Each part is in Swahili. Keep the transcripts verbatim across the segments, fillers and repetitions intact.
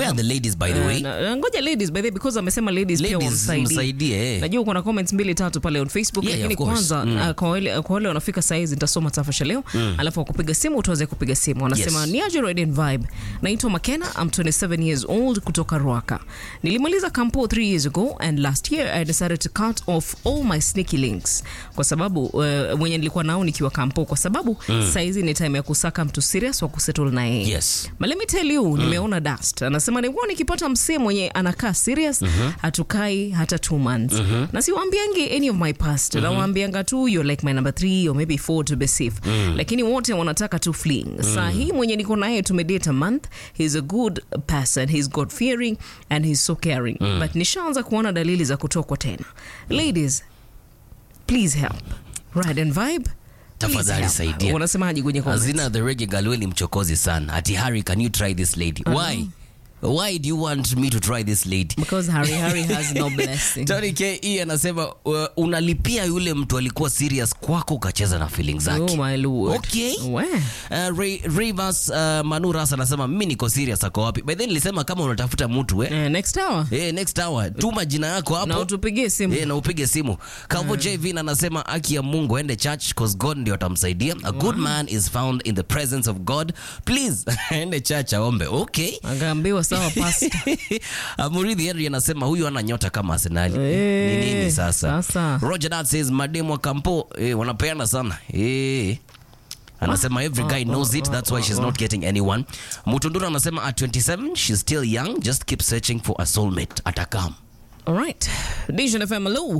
Where are the ladies by the way? Uh, ngoja ladies by the way because amesema ladies, ladies pia wamsaidie. Najua kuna comments mbili tatu pale on Facebook, yeah, lakini kwanza mm. uh, kwa wale kwa wale wanafika size nitasoma tafasha leo mm. alafu wakupiga simu tuweze kupiga simu. Wanasema yes. Niaje Red and Vibe. Naitwa Makena, I'm twenty-seven years old kutoka Ruaka. Nilimaliza kampo three years ago and last year I decided to cut off all my sneaky links kwa sababu uh, mwenye nilikuwa nao nikiwa kampo kwa sababu mm. saizi ni time ya kusaka mtu serious wa kusettle na yeye. Yes. But let me tell you mm. nimeona dust. Anasema nilikuwa nikipata msee mwenye anakaa serious mm-hmm. hatukai hata two months. Mm-hmm. Na siwaambiangi any of my past. Mm-hmm. Na waambianga tu you're like my number three or maybe four to be safe. Mm. Lakini wote wanataka tu fling. Mm. Saa hii mwenye niko naye tumedate a month. He's a good person. He's God fearing and he's so caring. Mm. But nishaanza kuona dalili za kutokwa tena. Ladies, please help. Ride and Vibe. Tafadhali saidia. Unasemaje kwenye comments? Azina the Reggae Girl ni mchokozi sana. Ati Harry, can you try this lady? Uh-huh. Why? Why do you want me to try this lady? Because Harry Harry has no blessing. Tony K E anasema uh, unalipia yule mtu alikuwa serious kwako ukacheza na feelings zake. Oh my lord. Okay. Where? Uh, Ray, Rivers uh, Manura anasema mimi niko serious ako wapi? By then nilisema kama unatafuta mtu eh. Uh, next hour. Eh, next hour. Tuma jina yako hapo. Na utupigie simu. Eh, na upige simu. Kavo uh. J V anasema aki ya Mungu ende church cause God ndio atamsaidia. A good wow. man is found in the presence of God. Please ende church aombe. Okay. Angaambiwa sawa pastor. Muridhi Henry anasema huyu ana nyota kama Arsenal. Hey, ni nini sasa? sasa. Roger Dad says mademu wa kampo eh, wanapeana sana. Eh. Anasema every guy knows it, that's why she's not getting anyone. Mutundura anasema at twenty-seven she's still young, just keep searching for a soulmate. Atakam. All right. Nation F M, hello.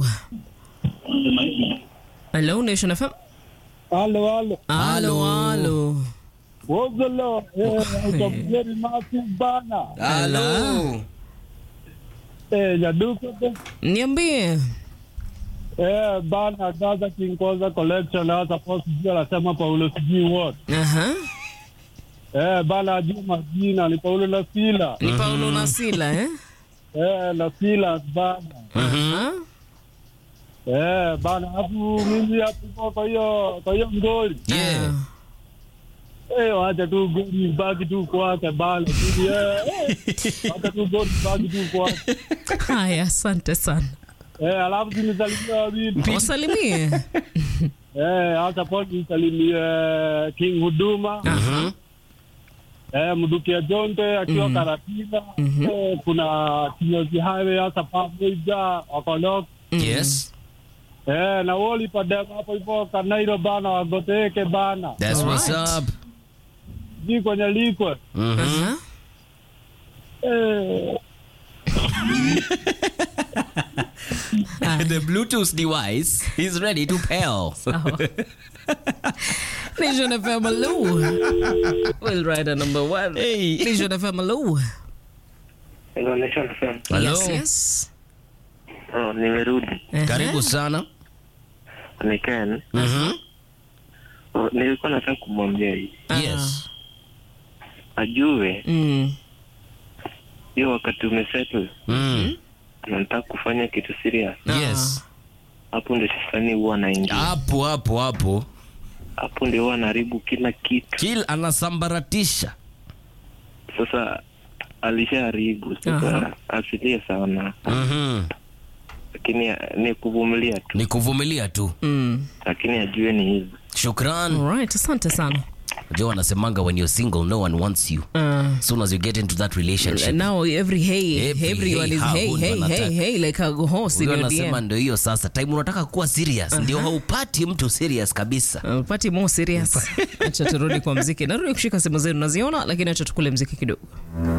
Hello Nation F M. Hello, hello. Hello, hello. What's the law? Yeah, very massive bana. Hello. Eh, jaduko. Niambie. Eh, bana Gaza Kinkoza collection hata post ndio anasema Paulo sijui what. Aha. Eh, bana Juma jina ni Paulo na Sila. Ni Paulo na Sila eh? Eh, na Sila bana. Aha. Eh, bana hapo mimi hapo kwa hiyo kwa hiyo ngoli. Yeah. Eh, wacha tu goli bagi tu kwake bana. Eh, wacha tu goli bagi tu kwake. Haya, asante sana. Eh, alafu nisalimia wapi? Wasalimie. Eh, hata po nisalimie King Huduma. Aha. Eh, Mdukia Jonte akiwa Mm. Karatina. Mhm. Eh, kuna Kinyozi Highway hata pamoja wakolok. Yes. Eh, na woli padema hapo hivyo Kanairo bana wagoteke bana. That's what's Alright. up. Ji kwenye liquid. Mhm. Aha. Eh, The Bluetooth device is ready to pair. Nation F M, hello. We'll ride a number one. Hey. Nation F M, hello. Hello, Nation F M. Hello. Yes, yes. Oh, nimerudi. Aha. Karibu sana. Ni Ken. Mhm. Oh, nilikuwa nataka kumwambia hivi. Yes. Ajue Mm. hiyo wakati umesettle Mm. anataka kufanya kitu serious. Yes. Hapo ndio shetani huwa anaingia. Hapo hapo hapo. Hapo ndio huwa anaharibu kila kitu. Kill anasambaratisha. Sasa alishaharibu. Sasa Aha. asilie sana. Mhm. Lakini ni kuvumilia tu. Ni kuvumilia tu. Mm. Lakini ajue ni hivyo. Shukran. All right, asante sana. Unajua wanasemanga when you're single no one wants you. Uh, As soon as you get into that relationship. now every hey, Every everyone hey, is ha, hey, huyu hey, anataka. hey, hey, like a horse in Wewe your D unasema M. ndio hiyo sasa. Time unataka kuwa serious. Ndio haupati mtu serious kabisa. Uh, Pati more serious. Acha turudi kwa mziki. Narudi kushika simu zenu naziona, lakini acha tukule mziki kidogo.